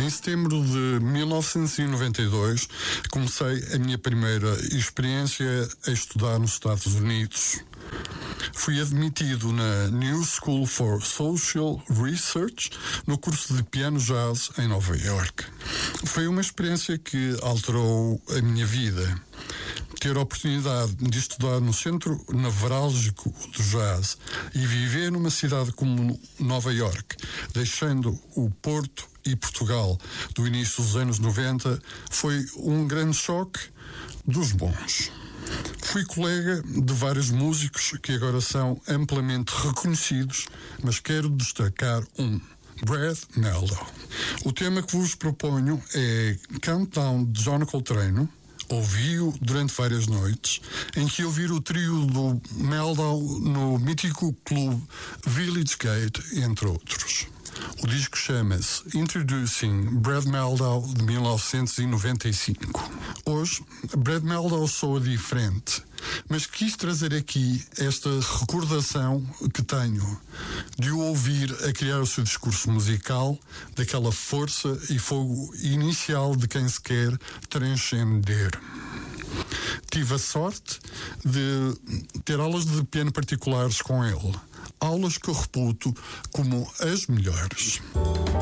Em setembro de 1992, comecei a minha primeira experiência a estudar nos Estados Unidos. Fui admitido na New School for Social Research no curso de piano jazz em Nova York. Foi uma experiência que alterou a minha vida. Ter a oportunidade de estudar no centro nevrálgico do jazz e viver numa cidade como Nova York, deixando o Porto e Portugal do início dos anos 90, foi um grande choque dos bons. Fui colega de vários músicos que agora são amplamente reconhecidos, mas quero destacar Brad Mehldau. O tema que vos proponho é Countdown de John Coltrane. Ouvi-o durante várias noites, em que ouvi o trio do Mehldau no mítico clube Village Gate, entre outros. O disco chama-se Introducing Brad Mehldau, de 1995. Hoje, Brad Mehldau soa diferente, mas quis trazer aqui esta recordação que tenho de o ouvir a criar o seu discurso musical, daquela força e fogo inicial de quem se quer transcender. Tive a sorte de ter aulas de piano particulares com ele, aulas que eu reputo como as melhores.